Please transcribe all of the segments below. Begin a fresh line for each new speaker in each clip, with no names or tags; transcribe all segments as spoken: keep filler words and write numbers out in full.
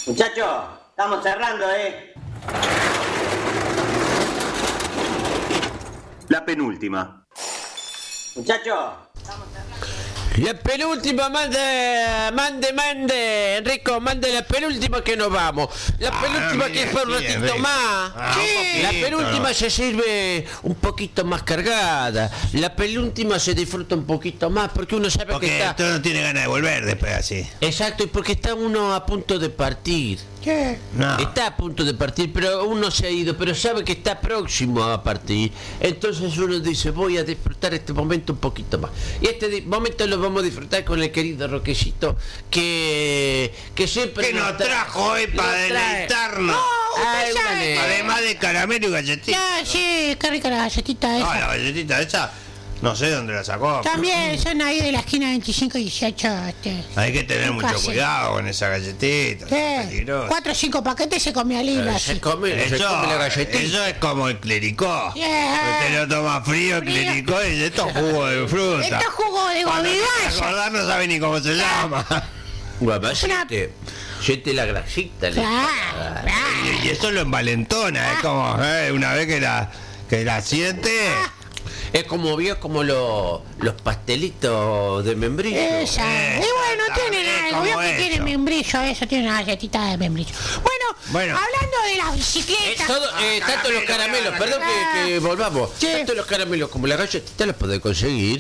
Muchachos, estamos cerrando, ¿eh?
La penúltima.
Muchachos, estamos cerrando.
La penúltima, mande, mande, mande, Enrico, mande la penúltima que nos vamos. La
Ah,
penúltima
mire,
que fue un
sí,
ratito
Enrico.
más.
Ah, un
Sí, la
poquito,
penúltima
¿no?
se sirve un poquito más cargada. La penúltima se disfruta un poquito más porque uno sabe
Porque
que está...
tú no tienes ganas de volver después así.
Exacto, y porque está uno a punto de partir.
¿Qué? No.
Está a punto de partir, pero uno se ha ido, pero sabe que está próximo a partir. Entonces uno dice, voy a disfrutar este momento un poquito más. Y este di- momento lo vamos a disfrutar con el querido Roquecito, que, que siempre...
¿Qué nos trajo hoy para
nos trae-
deleitarnos?
Ay, una ne-
Además de caramelo y galletita.
Ah, sí, qué rica la galletita esa.
Ah, la galletita esa, no sé dónde la sacó.
También son ahí de la esquina veinticinco y dieciocho. Este.
Hay que tener mucho
Casi.
cuidado con esa galletita.
Sí,
Peligrosa.
cuatro o cinco paquetes se come al hilo
Eh,
así.
se come, se
Eso,
come la galletita.
eso es como el clericó.
Yeah.
Usted lo toma frío, el
Frío.
clericó y esto es jugo de fruta.
Esto es jugo de
Cuando te
gobigalla.
acordás no sabe ni cómo se llama.
Guapa, siente, siente la grasita. le-
Claro, claro.
Y, y eso lo envalentona, es como eh, una vez que la, que la siente.
Es como vio como lo- los pastelitos de membrillo.
Esa.
Eh,
Y bueno, tienen
exactamente,
algo. Vio
como
que tiene
eso.
membrillo, eso tiene una galletita de membrillo. Bueno,
Bueno.
hablando de las
Eh,
bicicletas.
todo, eh, tanto los caramelos, perdón que, que volvamos,
Sí.
tanto los caramelos como las galletitas los podés conseguir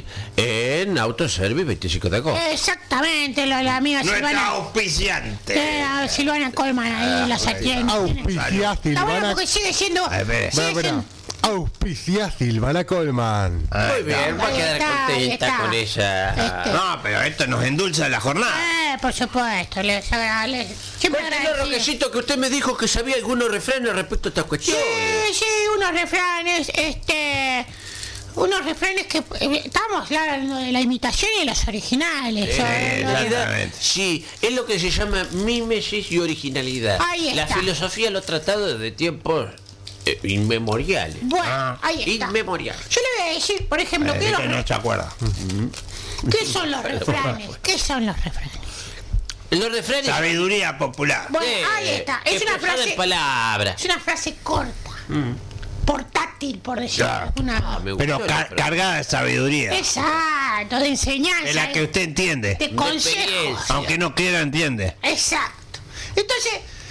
en Autoservice veinticinco de agosto.
Exactamente, lo, la amiga
Nuestra
Silvana.
auspiciante.
Eh, a Silvana Colman ahí las atiende.
Auspicia
Está bueno
Silvana.
porque sigue siendo.
A ver,
sigue
Bueno,
siendo-
bueno. Auspicia Silvana Colman.
Muy bien, va a
Ahí
quedar
está, ahí
contenta
está.
con ella.
Este.
No, pero esto nos endulza la jornada.
Eh, por supuesto, les agradezco. Siempre
Cuéntenos,
agradecido.
Roquecito, que usted me dijo que sabía algunos refranes respecto a estas
Sí,
cuestiones.
sí, unos refranes, este. Unos refranes que. eh, Estamos hablando de la imitación y de los originales.
Eh,
son
en
los-
realidad,
Exactamente.
sí, es lo que se llama mímesis y originalidad.
Ahí
La
está.
filosofía lo ha tratado desde tiempos eh, inmemoriales.
Bueno,
Ah.
ahí está.
Inmemoriales.
Yo le voy a decir, por ejemplo,
Eh,
¿qué, los
que no
re-
se acuerda.
¿qué son los refranes? ¿Qué son los refranes?
Los refranes.
Sabiduría popular.
Bueno,
eh,
ahí está. Es una
expresada
frase.
en palabras.
Es una frase corta. Portátil, por decirlo.
Claro.
Una...
Ah, me gustó
Pero
la
ca-
frase.
cargada de sabiduría.
Exacto, de enseñanza.
Es la que usted entiende.
de consejos.
experiencia.
Aunque no quiera, entiende.
Exacto. Entonces,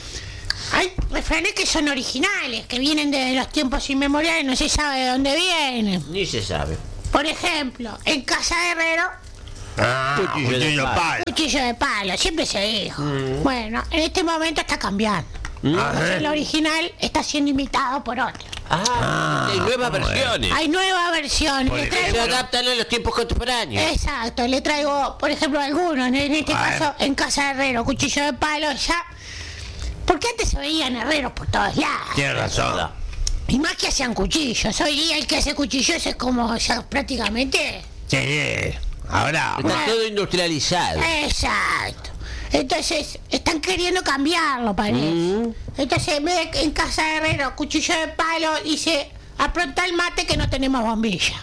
hay refranes que son originales, que vienen de los tiempos inmemoriales, no se sabe de dónde vienen.
Ni se sabe.
Por ejemplo, en Casa de Herrero,
Ah,
Cuchillo de
cuchillo
palo.
palo.
cuchillo de palo, siempre se dijo. Bueno, en este momento está cambiando.
Ah,
El
¿eh?
original está siendo imitado por otro.
Ah, hay nuevas
bueno.
versiones.
Hay nuevas versiones.
Por
Le
Se
traigo-
adaptan a los tiempos contemporáneos.
Exacto, le traigo, por ejemplo, algunos. En este
A ver.
caso, en Casa de Herrero, cuchillo de palo, ya. Porque antes se veían herreros por todos lados.
Tiene razón.
Y más que hacían cuchillos. Hoy día el que hace cuchillos es como ya prácticamente.
Sí, sí. Ahora.
Está todo industrializado.
Exacto. Entonces, están queriendo cambiarlo, parece. Entonces, en vez de en Casa de Herrero, cuchillo de palo, dice, apronta el mate que no tenemos bombilla.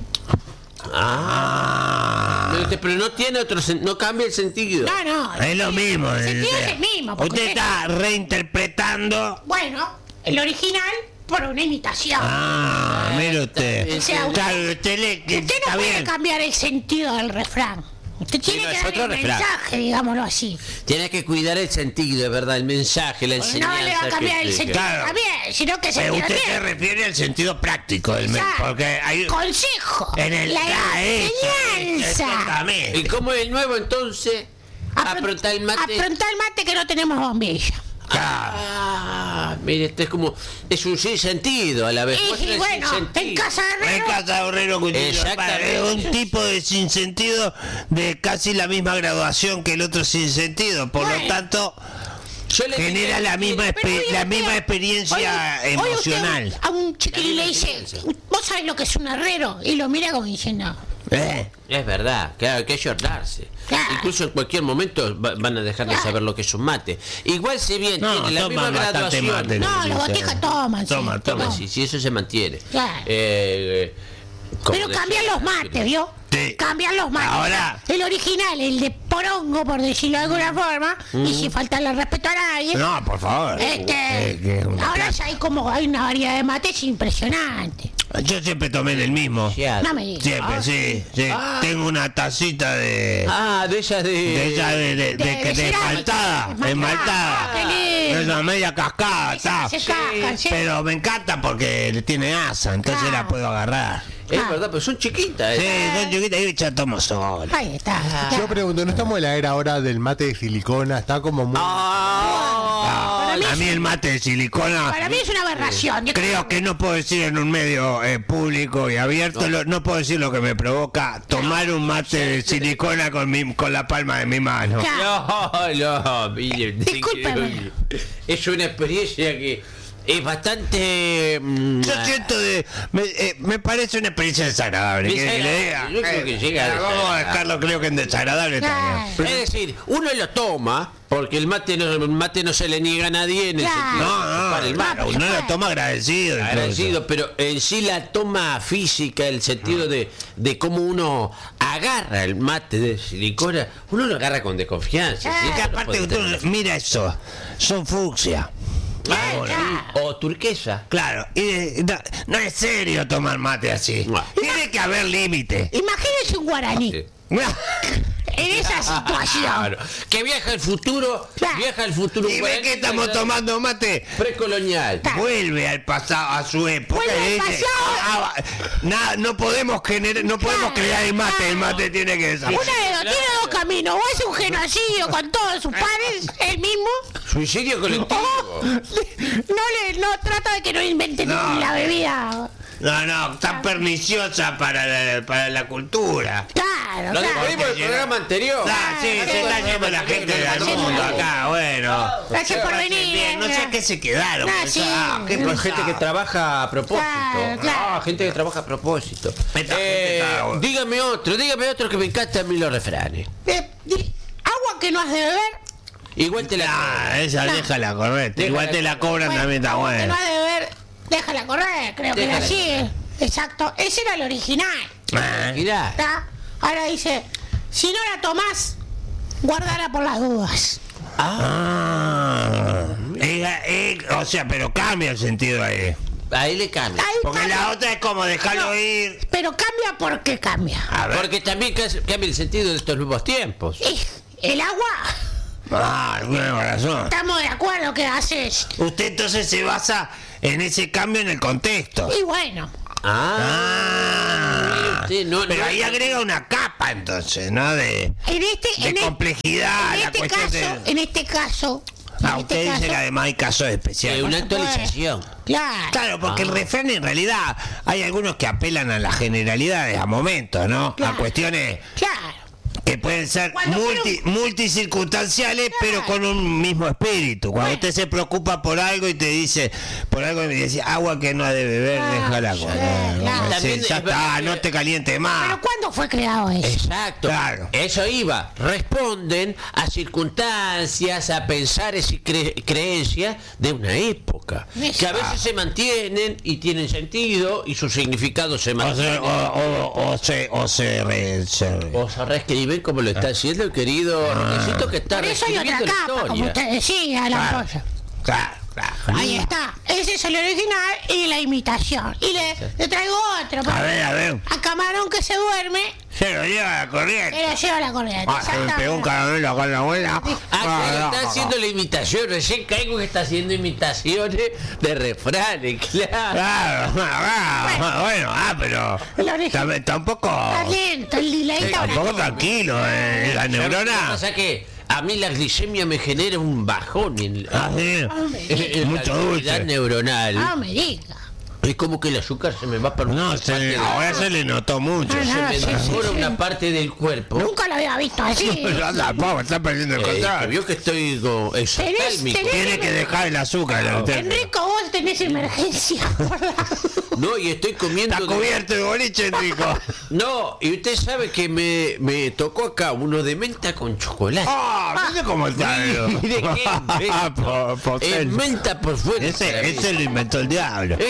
Ah. Pero, pero no tiene otro sen- no cambia el sentido.
No, no.
Es lo mismo.
El sentido
o sea,
es el mismo. porque
Usted está reinterpretando.
Bueno, el original por una imitación.
Ah, mire usted.
O sea, usted-
Claro, usted le. que
Usted no
está
puede
bien.
cambiar el sentido del refrán. Usted tiene
no,
que
es
dar
otro
el
refrán.
mensaje, digámoslo así.
Tiene que cuidar el sentido, de verdad, el mensaje, la
No
enseñanza.
le va a cambiar
que
el
explica.
sentido
Claro.
también, sino que se
Pero usted se
entiende.
refiere al sentido práctico del mensaje.
Exacto.
Porque hay.
Consejo.
En el.
la
Ah, eso,
enseñanza.
exactamente.
¿Y cómo es el nuevo entonces? Aprontar el mate.
Aprontar el mate que no tenemos bombilla.
Claro.
Ah, mire, este es como. Es un sin sentido a la vez.
Y,
Muestra el
bueno,
sinsentido.
en Casa de
En
Herrero.
casa de Herrero Cuchillo de
Exactamente.
Palo. Es un tipo de sinsentido de casi la misma graduación que el otro sinsentido. Por lo
Bueno.
tanto,
Yo le
genera
digo-
la misma,
Pero
expe-
hoy
la
usted-
misma experiencia
hoy- hoy usted
emocional.
a un chiquilín le dice,
experiencia.
¿vos sabés lo que es un herrero? Y lo mira como diciendo,
¿Eh?
Es verdad, claro, hay que ayornarse.
Claro.
Incluso en cualquier momento va- van a dejar de
Claro.
saber lo que es un mate. Igual si bien
No,
tiene la misma
toman bastante
graduación.
mate.
no, los
Sí,
botijas
sí.
toman. sí,
Toma, toma.
Toma, sí, sí, eso se mantiene.
Claro.
Eh, como
Pero
decía-
cambian los mates, ¿vio?
Sí.
cambian los mates.
Ahora-
El original, el de porongo, por decirlo de alguna forma, y sin faltarle respeto a nadie.
No, por favor.
Este,
Eh, que es una
ahora
clase.
ya hay como hay una variedad de mates impresionante.
Yo siempre tomé del mismo.
Ya.
No me digas.
Siempre,
Ah,
sí, sí.
Ah.
Tengo una tacita de...
Ah, de esas de...
De esa de, de, de,
de-
de,
de
de
cerámica.
esmaltada,
Esmaltada.
esmaltada.
Ah, qué lindo.
De esa media cascada, está.
Se cascan, sí.
Pero me encanta porque le tiene asa, entonces
Claro.
la puedo agarrar.
Es
Ah.
verdad, pero son chiquitas.
Sí,
¿eh?
son chiquitas y ya tomo sola.
Ahí está.
Yo pregunto, ¿no estamos en la era ahora del mate de silicona? Está como muy...
Ah,
Para mí
A mí el mate de silicona,
Para mí es una aberración. Yo
creo que no puedo decir en un medio eh, público y abierto, lo- no puedo decir lo que me provoca tomar un mate de silicona con, mi, con la palma de mi mano.
Ya.
No, no, miren,
Discúlpeme.
es una experiencia que es bastante... mm,
Yo siento de... Me, eh, me parece una experiencia desagradable. ¿Quiere que le diga?
Yo creo que llega a
Eh, vamos a
desagradable.
dejarlo, creo que en desagradable también.
Claro.
Es decir, uno lo toma porque el mate no, el mate no se le niega a nadie en el
Claro.
sentido de
No,
chupar
no,
el mate.
claro, uno lo toma agradecido. incluso.
Agradecido, pero en sí la toma física, el sentido de, de cómo uno agarra el mate de silicona, uno lo agarra con desconfianza.
Ah,
¿sí?
Es que
Eso no
aparte,
puede
tú-
tener.
mira eso, son fucsia.
Ya.
O turquesa.
Claro, y eh, no, no es serio tomar mate así.
No.
Tiene que haber límite.
Imagínense un guaraní
Sí.
en esa situación.
Claro. Que viaja al futuro,
Claro.
viaja al futuro.
¿Y ve
guaraní,
que estamos
¿verdad?
tomando mate?
Precolonial.
Vuelve al pasado, a su época.
Vuelve
y
al
dice,
pasado.
"Ah, ah, na- no podemos generar, no podemos
Claro,
crear el mate, el
claro.
mate tiene que
Una
desaparecer.
de dos, tiene dos caminos. O hace un genocidio con todos sus pares, él mismo,
Suicidio colectivo.
o no le no trata de que no inventen
No.
la bebida.
No, no, tan perniciosa para la, para la cultura.
Claro,
Lo
claro.
descubrimos en el programa anterior.
Ah, sí, se está yendo la gente del mundo acá, bueno.
Gracias por
Que pasen
venir.
bien, no sé a qué se quedaron.
Ah,
pero
sí.
ah, qué
Hay gente
pesado.
que trabaja a propósito.
Claro, claro.
Ah, gente que trabaja a propósito.
Esta gente
Eh,
está bueno.
dígame otro, dígame otro que me encanta a mí los refranes.
Eh, di- agua que no has de beber.
Igual te la...
Ah, esa
No.
déjala correr.
Déjala
Igual te la cobran
Bueno,
también, está
agua que no
bueno.
has de beber, déjala correr. Creo que era
Déjala.
así. Exacto. Ese era el original.
Ah,
Mirá.
¿Está? Ahora dice, si no la tomás, guardala por las dudas.
Ah, eh, eh, o sea, pero cambia el sentido ahí.
Ahí le cambia.
Ahí
Porque
cambia.
la otra es como dejarlo
No.
ir.
Pero cambia porque cambia.
A ver.
Porque también cas- cambia el sentido de estos nuevos tiempos.
Y el agua,
Ah, tiene razón.
estamos de acuerdo que haces.
Usted entonces se basa en ese cambio en el contexto.
Y bueno,
Ah.
Ah,
Sí, no,
pero
no.
ahí agrega una capa entonces, ¿no? De,
en este,
de
en, e-
complejidad,
en
la
este
cuestión
caso,
de...
en este caso, en
Ah,
este
usted dice
caso,
que además hay casos especiales.
Eh, una
por supuesto.
actualización.
Claro.
Claro, porque el
Ah.
refrán en realidad hay algunos que apelan a las generalidades, a momentos, ¿no?
Claro.
A cuestiones
Claro.
que pueden ser
Cuando
multi, multicircunstanciales,
Claro.
pero con un mismo espíritu. Cuando
Bueno.
usted se preocupa por algo y te dice, por algo y me dice, agua que no ha de beber,
Ah,
déjala
sí,
correr.
claro.
Sí,
También
ya
es verdad
está,
que-
no te caliente más.
Pero ¿cuándo fue creado eso?
Exacto.
Claro.
Eso iba. Responden a circunstancias, a pensares y cre- creencias de una época.
Eso.
Que a veces se mantienen y tienen sentido y su significado se
O se,
mantiene.
o, o- o se, o se, re- se re-
O se reescriben como lo está haciendo el querido Roquecito, que está
Por eso hay otra
reescribiendo la
capa, como
historia.
usted decía, la
Claro,
cosa.
claro, claro.
Ahí está. Ese es el original y la imitación. Y le, le traigo otro.
A ver, a ver.
A camarón que se duerme,
Se lo lleva la corriente.
se lo lleva la corriente.
Ah, se me pegó un
Exactamente.
caramelo acá en la abuela.
Ah, claro, está haciendo la imitación. Recién caigo que está haciendo imitaciones de refranes, claro.
Claro, ah, bueno, ah, pero
El origen.
está, está un poco,
Está lento, el delay está
un poco tranquilo, eh, la
Lo que
neurona.
pasa que a mí la glicemia me genera un bajón en,
Ah, sí.
en- en
Mucho
la actividad
dulce.
neuronal.
No me diga.
Es como que el azúcar se me va por
No,
una
se,
parte del-
ahora se le notó mucho.
Ah,
se
no,
me
sí,
devora
sí, sí.
una parte del cuerpo.
Nunca lo había visto así.
Ya tampoco, está perdiendo el
Eh,
control.
vio que estoy con exotérmico.
tenés-
Tiene que dejar el azúcar. la usted.
Enrico, vos tenés emergencia. por la-
No, y estoy comiendo.
Está
de-
cubierto de boliche, Enrico.
No, y usted sabe que me, me tocó acá uno de menta con chocolate.
Ah, mire cómo está.
Mire qué
Po-
invento.
potente.
Es menta por fuera.
Ese, ese lo inventó el diablo.
Es-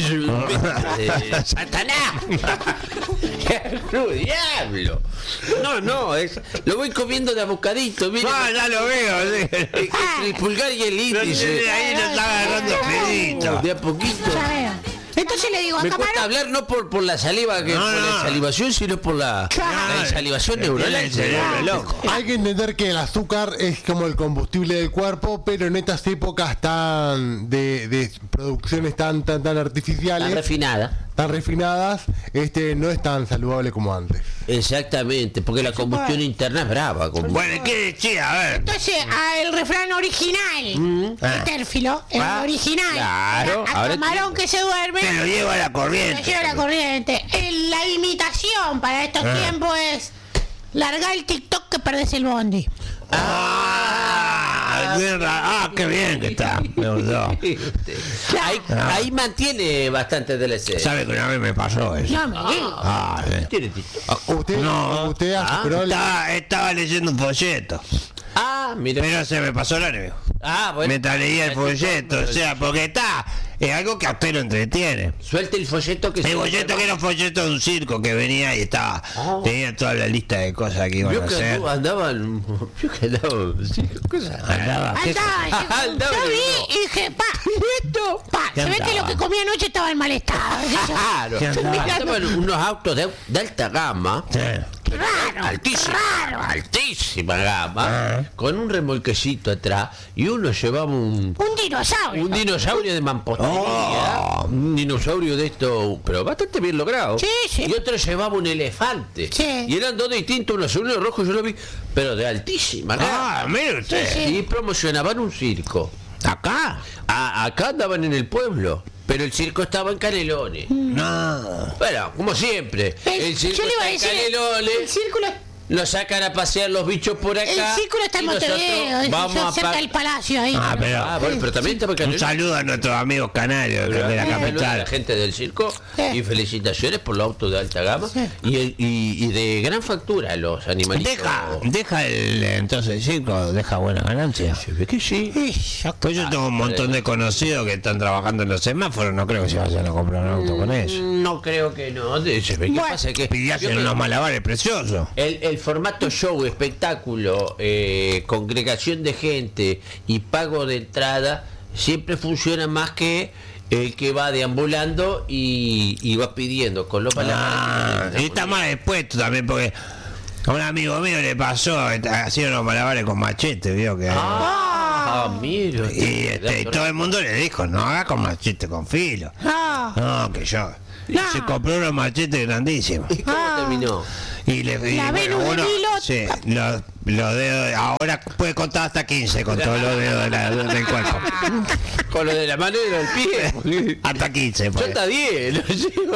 Eh, ¡Satanás! ¡No, diablo! No, no, es, lo voy comiendo de a bocadito, mira.
Ah, ya lo veo, sí.
El pulgar y el
Pero
índice.
ahí lo está agarrando pedito.
De a poquito.
Ya veo. Entonces le digo a
Me cuesta
Camarón.
hablar no por, por la saliva, que
No,
por
no.
la salivación, sino por la, la insalivación neuronal.
El cerebro loco.
Hay que entender que el azúcar es como el combustible del cuerpo, pero en estas épocas tan de, de producciones tan tan tan
La
artificiales,
refinada.
tan refinadas, este no es tan saludable como antes.
Exactamente, porque la combustión interna es brava. Como...
Bueno, ¿qué decía? A ver.
Entonces, a el refrán original,
Ah.
Térfilo, el
Ah,
original.
claro,
A, a
ahora
Camarón
entiendo.
que se duerme,
Te lo llevo a la
lo
corriente.
lleva la corriente. El- la imitación para estos
Ah.
tiempos es largar el TikTok que perdés el bondi.
Ah, bien ra- ah, qué bien que está. Me gustó.
ahí, ahí mantiene bastante D L C.
¿Sabe que una vez me pasó eso?
No me digas.
Ah, sí.
Tiene TikTok.
Usted,
No.
usted hace
Ah,
pero le-
Estaba, estaba leyendo un folleto.
Ah, mira.
Pero se me pasó el enemigo.
Ah, bueno.
Mientras leía el folleto, o sea, porque está, es algo que a usted lo entretiene.
Suelte el folleto que
El folleto que era un folleto de un circo que venía y estaba,
Ah.
tenía toda la lista de cosas que iban a
Yo que
hacer.
anduvo- andaban. Yo que andaba. Sí, ¿qué cosa?
Andaba, ¿qué-
Andaba, yo,
Andaba
yo
en el
vi y dije, pa, esto, pa,
¿Qué
se ve que
andaba?
lo que comí anoche estaba en mal estado.
Claro.
¿Qué andaba?
Estaban unos autos de, de alta gama.
Sí.
Raro,
Altísima,
raro.
altísima gama,
Ah.
con un remolquecito atrás y uno llevaba un,
Un dinosaurio.
un dinosaurio de mampostería,
Oh.
un dinosaurio de esto, pero bastante bien logrado.
Sí, sí.
Y otro llevaba un elefante.
Sí.
Y eran dos distintos, uno azul y uno rojo, yo lo vi, pero de altísima gama.
Ah, mire usted.
Sí, sí.
Y promocionaban un circo.
¿Acá?
A- acá andaban en el pueblo, pero el circo estaba en Canelones.
No.
Bueno, como siempre,
El-
el circo
yo le iba a
está en
decir,
Canelones.
el círculo,
Lo sacan a pasear los bichos por acá.
el círculo está en
y nosotros
Montevideo, es
vamos a
cerca
pa-
del palacio ahí.
Ah, pero,
Ah, bueno, pero también estamos
un saludo a nuestros amigos canarios de la
Saludos a la
capital.
gente del circo
Sí.
y felicitaciones por los autos de alta gama
Sí.
y, y, y de gran factura los animalitos.
Deja, deja el, entonces el circo, deja buena ganancia.
Se ve que sí.
Pues yo tengo un montón de conocidos que están trabajando en los semáforos, no creo que se vayan a comprar un auto con eso.
No creo que no. de- Se ve que
Bueno,
pasa que
Y
yo
hacen
creo-
unos malabares preciosos.
el, el formato show, espectáculo, eh, congregación de gente y pago de entrada siempre funciona más que el que va deambulando y, y va pidiendo con los
Ah,
malabares.
y está mal expuesto también porque a un amigo mío le pasó, hacían unos malabares con machete, vio que...
Ah, mira.
y, este, y todo el mundo le dijo, no haga con machete con filo.
No.
No, que yo. Y
No.
se compró unos machetes grandísimos.
¿Y cómo
Ah.
terminó?
Y le y,
La Venus de
uno-
Milo.
sí, los, los dedos, ahora puede contar hasta quince con todos los dedos de la- del cuerpo.
Con lo de la mano y lo del pie.
Hasta quince,
Yo
pues.
está bien, no llego.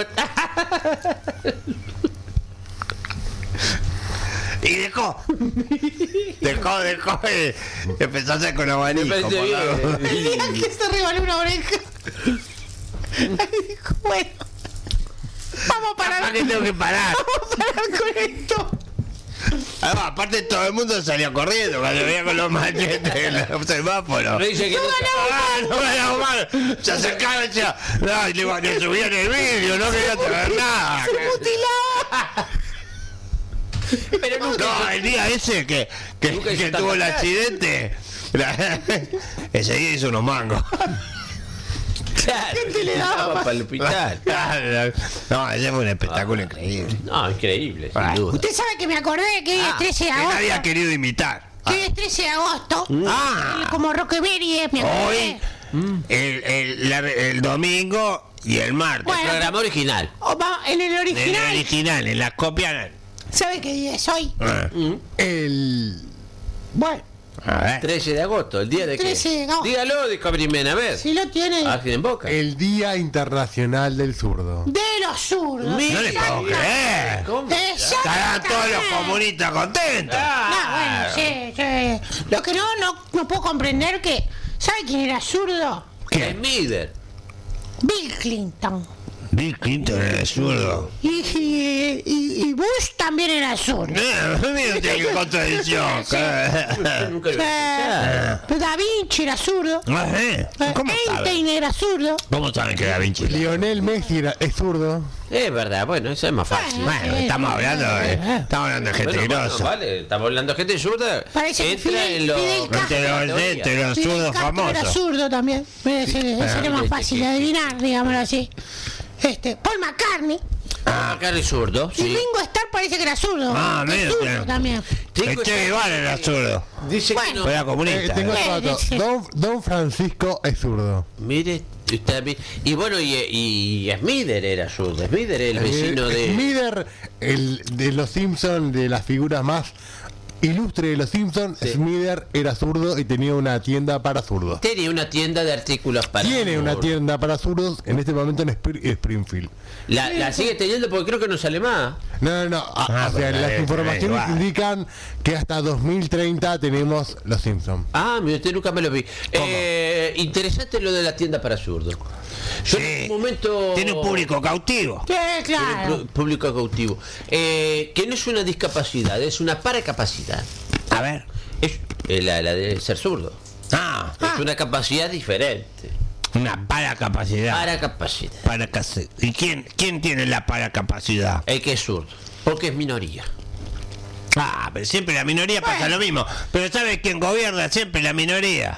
Y dejó. Dejó, dejó. Y empezó a hacer con
Me
abanico.
parece
por la-
bien.
El día que se rebaló una oreja. Ahí dijo, bueno, vamos a parar,
¿Para qué tengo que parar?
vamos a parar con esto.
Además, aparte todo el mundo salió corriendo cuando veía con los machetes en los semáforos.
Me dice que no.
Ah, no ganamos mal. Se acercaban y decían, no, y le, le subían el vídeo, no quería saber nada.
Mutilado.
Pero nunca.
No, el día ese que, que,
Nunca hizo
que
tanta
tuvo el
plata.
accidente, la- ese día hizo unos mangos.
Claro,
le daba?
para el hospital.
No, ese fue un espectáculo increíble.
No, increíble, sin
Ah,
duda.
Usted sabe que me acordé que hoy
Ah,
es trece de
Que nadie ha
agosto.
querido imitar.
Que hoy es trece de agosto.
Ah,
Como Roqueberry es, me
hoy,
acordé.
el, el, la- el domingo y el martes.
Bueno.
Programa original.
O va- en el
En el
original,
original, en la copia.
¿sabe qué día es hoy?
Ah,
El
Bueno,
a ver.
trece de agosto, el día de qué.
trece de agosto.
Dígalo, Discovery Men, a ver.
si lo tiene.
Ágil en boca.
el Día Internacional del Zurdo.
De los zurdos.
No le puedo creer.
¿Cómo?
Estarán todos los comunistas contentos.
No, bueno, sí, sí. Lo que no, no, no puedo comprender que. ¿Sabe quién era zurdo?
Es Mider.
Bill Clinton.
Bill Clinton era zurdo.
Y, y, y- y Bush también era zurdo.
Eh, mira usted qué contradicción.
Usted nunca lo
Eh, pero Da Vinci era zurdo.
Ah, ¿eh? ¿Cómo saben?
Einstein era zurdo.
¿Cómo saben que Da Vinci?
Lionel Messi era- es zurdo.
Es verdad, bueno, eso es más fácil.
Bueno, estamos hablando de, estamos hablando de gente
Bueno, bueno,
grosa.
vale, estamos hablando de gente zurda.
Parece que
Entra
Fidel-
en los
Fidel Castro-
Entre los, entre los
Fidel
zurdos
Castro era
famosos.
zurdo también. Ese, ese era más
este
fácil
que-
de adivinar, digámoslo así. Este, Paul McCartney.
Ah, acá es zurdo,
Y
sí.
Ringo Starr parece que era zurdo.
Ah,
Es
mira
zurdo
usted.
también.
Ringo
El Che
Starr-
Guevara era zurdo.
Dice que no.
Era
Eh,
comunista.
tengo
¿eh?
otro dato.
Sí.
Don, Don Francisco es zurdo.
Mire, está bien. Y bueno, y, y Smither era zurdo. Smither era el vecino
Eh,
de.
Smither, el de los Simpsons, de las figuras más ilustres de los Simpsons,
Sí.
Smither era zurdo y tenía una tienda para zurdos.
Tenía una tienda de artículos para.
Tiene una
zurdos.
tienda para zurdos en este momento en Spr- Springfield.
La, la sigue teniendo porque creo que no sale más.
No, no, no. a-
Ah,
o sea,
pues,
las
eh,
informaciones
igual.
indican que hasta dos mil treinta tenemos los Simpsons.
Ah, mire, usted nunca me lo vi. Eh, interesante lo de la tienda para zurdos. Yo
Sí.
en un momento.
Tiene un público cautivo.
Sí,
Tiene
claro.
pu- público cautivo. Eh, que no es una discapacidad, es una paracapacidad.
A ver.
Es eh, la, la de ser zurdo.
Ah,
Es una capacidad diferente.
una paracapacidad.
Paracapacidad.
Paracapacidad. ¿Y quién, quién tiene la paracapacidad?
El que es zurdo. Porque es minoría.
Ah, pero siempre la minoría pasa lo mismo. Pero ¿sabes quién gobierna siempre la minoría?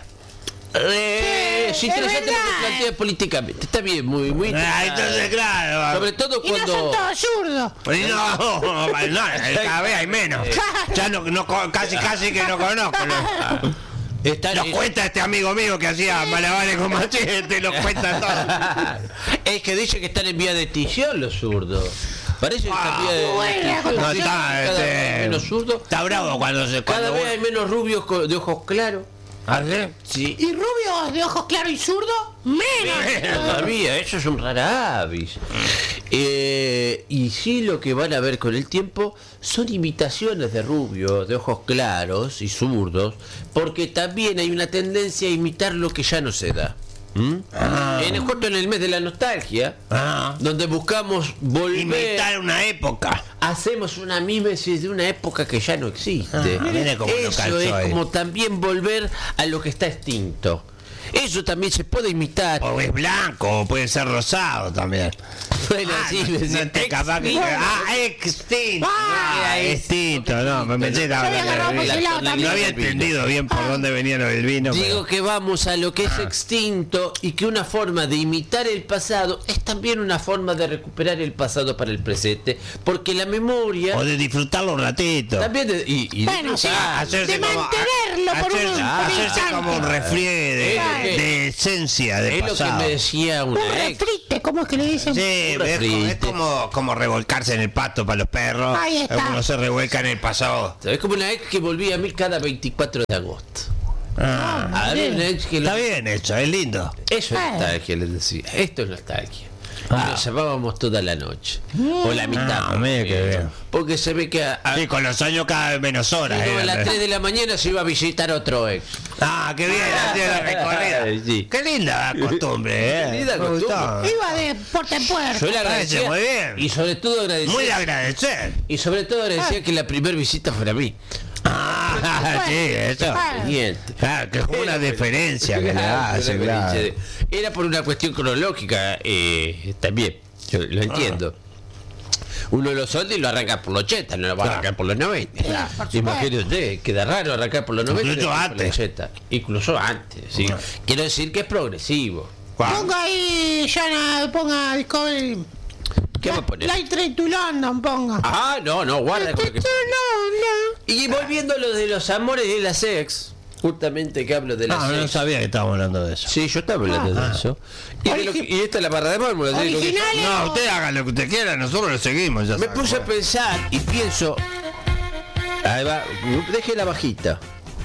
Eh,
Sí,
es
es
interesante lo que
verdad.
plantea políticamente. Está bien, muy, muy
Ah,
interesante.
entonces, claro.
Sobre todo
Y no son
cuando.
todos zurdos.
Pues no, no, cada vez hay menos. Ya no, no co- casi casi que no conozco. Lo,
Está
lo cuenta este amigo mío que hacía malabares con machete, lo cuenta todo.
Es que dice que están en vía de extinción los zurdos. Parece que están en vía de
buena
extinción.
No
Dice
está,
que cada vez hay
este,
menos zurdos.
está bravo cuando se
Cada
cuando
vez hay menos rubios co- de ojos claros.
¿Ah, sí?
Sí.
Y rubios de ojos claros y zurdos, menos.
Todavía, eso es un rara avis. Eh, y sí, lo que van a ver con el tiempo son imitaciones de rubios, de ojos claros y zurdos, porque también hay una tendencia a imitar lo que ya no se da. ¿Mm? En el, justo en el mes de la nostalgia,
Ah.
donde buscamos volver,
Imitar una época.
hacemos una mímesis de una época que ya no existe.
Ah, mire cómo lo
Eso
calzó
es
ahí.
como también volver a lo que está extinto. Eso también se puede imitar.
O es blanco, o puede ser rosado también.
Bueno,
Ah,
sí,
no,
decía,
no te capaz que-
extinto.
ah, extinto.
Ah,
Ah, extinto, no, me pensé que estaba
Yo había
hablando
agarrado
de
por ese lado
vino.
también.
No había entendido bien por dónde venía lo del vino.
Digo
pero-
que vamos a lo que es extinto y que una forma de imitar el pasado es también una forma de recuperar el pasado para el presente, porque la memoria
O de disfrutarlo un ratito.
también de, y, y
Bueno, sí.
Ah,
hacerse
de
como-
mantenerlo por
hacerse-
un- por un
hacerse
instante.
como un refriegue de,
Claro.
de esencia de
es lo que
pasado.
me decía
Un
una ex.
refrite, ¿cómo es que le dicen?
Sí,
Un
es, como, es
refrite.
como, como revolcarse en el pasto para los perros.
Ahí está.
Uno se revuelca en el pasado.
Es como una ex que volvía a mí cada veinticuatro de agosto.
Ah,
A ver, una ex que lo-
está bien hecho, es lindo.
Eso es
Ah.
nostalgia, les decía. Esto es nostalgia.
Ah.
Y nos llevábamos toda la noche. O la mitad.
Ah,
por
mira qué
ejemplo.
bien.
Porque se ve que a, a-
Sí, con los años cada vez menos horas.
luego a
eh.
las tres de la mañana se iba a visitar otro ex.
Ah, qué bien, hacía la recorrida.
Sí.
Qué linda la costumbre, eh.
Qué linda
Me gustó.
costumbre.
Iba de puerta en puerta.
Yo le
Parece
agradecía.
muy bien.
Y sobre todo agradecía.
Muy de agradecer.
Y sobre todo agradecía que la primera visita fuera a mí.
Ah, sí, eso.
Claro.
Siguiente.
Ah, que es una deferencia que le
Claro,
hace,
una
claro.
diferencia de- Era por una cuestión cronológica, eh, también. Yo lo entiendo. Uno de los soldes lo arranca por los ochenta, no lo va a
Claro.
arrancar por los noventa.
Claro, por supuesto.
Imagínate usted, queda raro arrancar por los noventa. y
Incluso
después por los
antes.
ochenta. Incluso antes, sí.
Claro.
Quiero decir que es progresivo.
Ponga ahí, Yana, ponga Discovery.
¿Qué va a poner?
Light Train to London, ponga.
Ah, no, no, guarda con lo
Light
que...
Train to London.
Y volviendo a lo de los amores de las ex, justamente que hablo de las
Ah, no
ex.
sabía que estábamos hablando de eso.
Sí, yo estaba hablando
Ah.
de eso. Y, de lo que- y esta es la barra de mármol. así, lo que-
Originales.
No, usted haga lo que usted quiera, nosotros lo seguimos. Ya
Me
sabe.
puse a pensar y pienso. Ahí va, déjela bajita.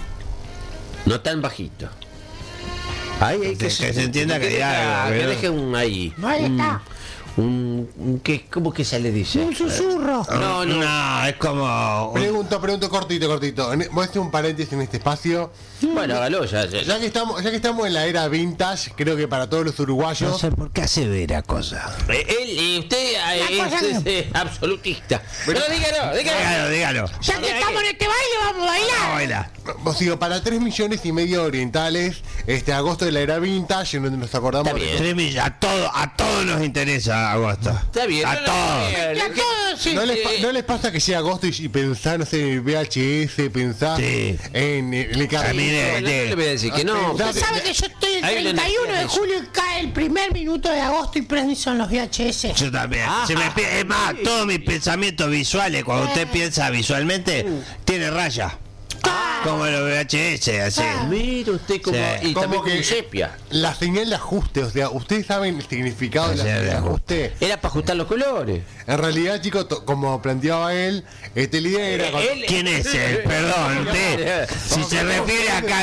No tan bajito. Ahí hay que,
Que se entienda que diga algo,
que
¿no?
deje un ahí.
Ahí
un,
está.
un, un ¿qué, ¿cómo que se le dice?
Un susurro.
No, no.
No, es como...
Pregunto, pregunto cortito, cortito. En- Voy a hacer un paréntesis en este espacio.
Bueno, hágalo ya. ya.
Ya que estamos, ya que estamos en la era vintage, creo que para todos los
No
uruguayos.
sé por qué asevera cosa.
Eh, Él, eh, usted eh,
La cosa
es,
que-
eh, absolutista. Pero dígalo, dígalo.
Dígalo, dígalo.
Ya que estamos en este baile, vamos a bailar.
Ah, baila.
Os digo, para tres millones y medio de orientales, este agosto de la era vintage, en donde nos acordamos
Está bien.
de
Tres millones. A todo, a todos nos interesa agosto.
Está bien.
A
no, no,
todos.
no,
Ya
no,
todos, sí.
¿No les, pa-
eh,
¿No les pasa que llega agosto y, y pensás, no sé, en el V H S, pensás
Sí.
en, en el
A mí
carril?
de-
no, no le voy a decir que no.
Pensá-
porque-
¿Sabe que yo estoy el
Hay una
treinta y uno de
energía de
julio y cae el primer minuto de agosto y prenden los V H S?
Yo también.
Ah,
Se me pi- es más,
sí.
todos mis pensamientos visuales, cuando usted piensa visualmente, tiene raya. Como los V H S, así.
Mira usted como.
Sí.
Y
Como
también
que
como sepia.
la señal de ajuste, o sea, ¿ustedes saben el significado de la
La
señal
señal
de
de
ajuste?
Era para ajustar los colores.
En realidad, chicos, to- como planteaba él, este la idea era... cuando-
Él-
¿Quién es él? Perdón, usted. Si se refiere acá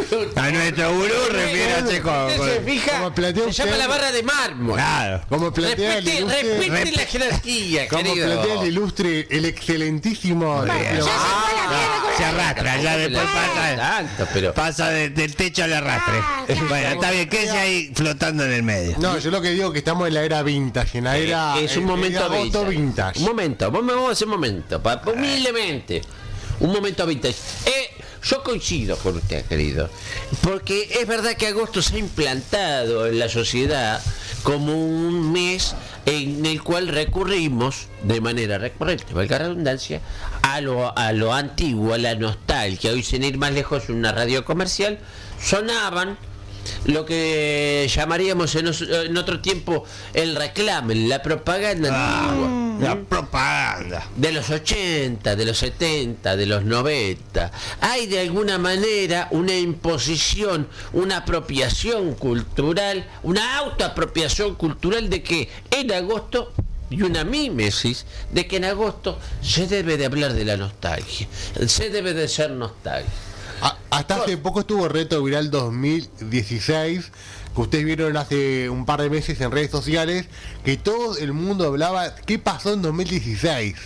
a nuestro gurú, refiérase con.
Usted se
con-
fija,
como planteó
se llama
usted-
la barra de mármol.
Claro.
Como plantea el
Respete,
ilustre...
respete la jerarquía,
Como
querido.
plantea el ilustre, el excelentísimo...
Bien.
Pero-
Ya se fue a la mierda con
Se
la-
arrastra, ya después pasa.
Tanto, pero.
Pasa de- del techo al arrastre.
Ah, claro.
Bueno, está bien, quédese ahí flotando en el medio.
No, yo lo que digo es que estamos en la era vintage, en la era...
es un
eh,
momento
de agosto
vintage.
vintage.
Un momento, vamos vamos a hacer un momento, pa- humildemente. Un momento vintage. Eh, yo coincido con usted, querido. Porque es verdad que agosto se ha implantado en la sociedad como un mes en el cual recurrimos de manera recurrente, valga la redundancia, a lo, a lo antiguo, a la nostalgia. Hoy, sin ir más lejos, en una radio comercial sonaban lo que llamaríamos en, os- en otro tiempo el reclame, la propaganda antigua.
La propaganda.
De los ochenta, de los setenta, de los noventa. Hay de alguna manera una imposición, una apropiación cultural, una autoapropiación cultural de que en agosto, y una mímesis de que en agosto se debe de hablar de la nostalgia, se debe de ser nostalgia.
A- hasta hace poco estuvo Reto Viral dos mil dieciséis, que ustedes vieron hace un par de meses en redes sociales, que todo el mundo hablaba qué pasó en dos mil dieciséis.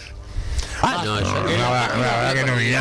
Ah, no, yo
La verdad- la verdad que no vi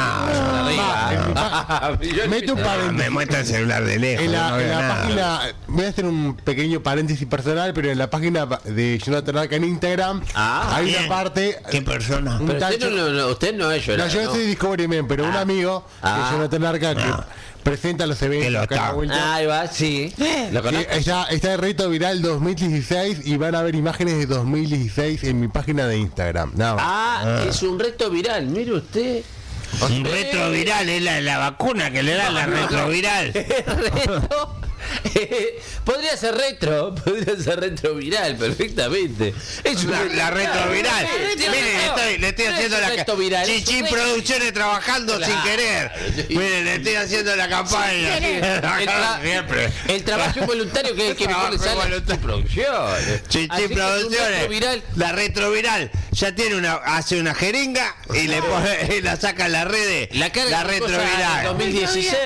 nada.
Mete un
Ah,
paréntesis.
me muestra el celular de lejos.
En la,
no veo
en la
nada.
página, voy a hacer un pequeño paréntesis personal, pero en la página de Jonathan Arca en Instagram
Ah,
hay
bien.
una parte...
¿Qué persona?
un
Pero usted
tacho-
no, no, no, usted no es
No,
llorar,
yo no
¿no?
soy Discovery Man, pero un
Ah.
amigo
Ah.
de Jonathan Arca que
Ah.
presenta los eventos
Que lo
acá a la
está.
vuelta.
Ahí va, sí. ¿Lo
Eh,
conozco?
está, está el Reto Viral dos mil dieciséis y van a ver imágenes de dos mil dieciséis en mi página de Instagram. Nada más.
Ah, es un reto viral, mire usted.
Un retroviral, es la, la vacuna que le dan, la retroviral.
Reto. Podría ser retro, podría ser retroviral perfectamente. Es
La, la retroviral.
Sí,
Mire, le
no,
estoy, le estoy
no es
haciendo
un
la
reto viral, es un
Chichín
reto-
Producciones trabajando
Claro.
sin querer. Mire, le estoy haciendo la campaña.
El, tra-
Siempre.
el trabajo involuntario que, que
Trabajo
mejor le sale a
involuntario.
producciones. Así
Chichín
que es un
Producciones.
retroviral.
La retroviral. Ya tiene una, hace una jeringa y le pone, y la saca en las redes.
La carga
la
de cosas del
retroviral.
dos mil dieciséis.